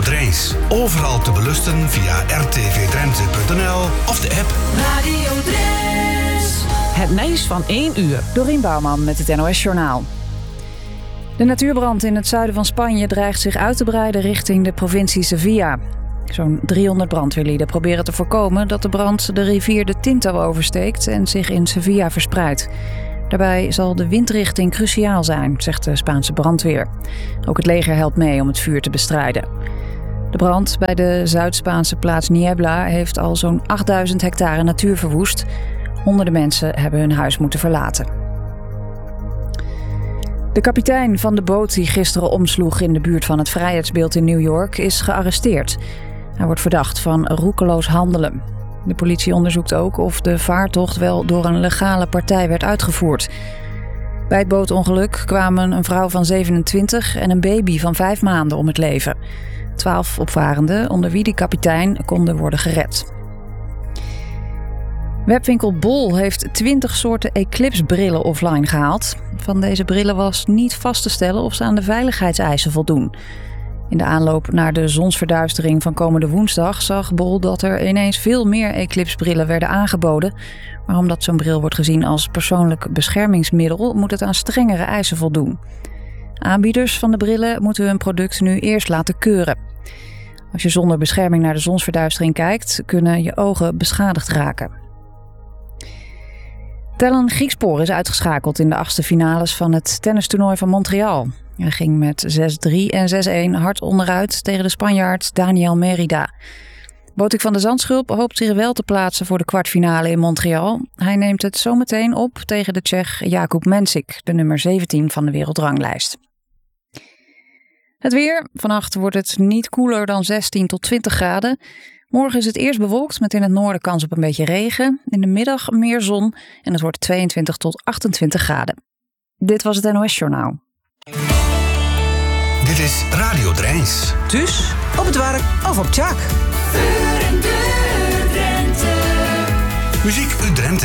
Drijns. Overal te beluisteren via rtvdrenthe.nl of de app. Radio Drijns. Het nieuws van 1 uur. Dorien Bouwman met het NOS Journaal. De natuurbrand in het zuiden van Spanje dreigt zich uit te breiden richting de provincie Sevilla. Zo'n 300 brandweerlieden proberen te voorkomen dat de brand de rivier de Tinto oversteekt en zich in Sevilla verspreidt. Daarbij zal de windrichting cruciaal zijn, zegt de Spaanse brandweer. Ook het leger helpt mee om het vuur te bestrijden. De brand bij de Zuid-Spaanse plaats Niebla heeft al zo'n 8000 hectare natuur verwoest. Honderden mensen hebben hun huis moeten verlaten. De kapitein van de boot die gisteren omsloeg in de buurt van het Vrijheidsbeeld in New York is gearresteerd. Hij wordt verdacht van roekeloos handelen. De politie onderzoekt ook of de vaartocht wel door een legale partij werd uitgevoerd. Bij het bootongeluk kwamen een vrouw van 27 en een baby van 5 maanden om het leven. 12 opvarenden, onder wie de kapitein, konden worden gered. Webwinkel Bol heeft 20 soorten Eclipse-brillen offline gehaald. Van deze brillen was niet vast te stellen of ze aan de veiligheidseisen voldoen. In de aanloop naar de zonsverduistering van komende woensdag zag Bol dat er ineens veel meer Eclipse-brillen werden aangeboden. Maar omdat zo'n bril wordt gezien als persoonlijk beschermingsmiddel, moet het aan strengere eisen voldoen. Aanbieders van de brillen moeten hun product nu eerst laten keuren. Als je zonder bescherming naar de zonsverduistering kijkt, kunnen je ogen beschadigd raken. Tellen Griekspoor is uitgeschakeld in de 8e finales van het tennistoernooi van Montreal. Hij ging met 6-3 en 6-1 hard onderuit tegen de Spanjaard Daniel Merida. Botik van de Zandschulp hoopt zich wel te plaatsen voor de kwartfinale in Montreal. Hij neemt het zometeen op tegen de Tsjech Jakub Mensik, de nummer 17 van de wereldranglijst. Het weer. Vannacht wordt het niet koeler dan 16 tot 20 graden. Morgen is het eerst bewolkt met in het noorden kans op een beetje regen. In de middag meer zon en het wordt 22 tot 28 graden. Dit was het NOS Journaal. Dit is Radio Drijns. Dus op het werk of op Tjak. Muziek uit Drenthe.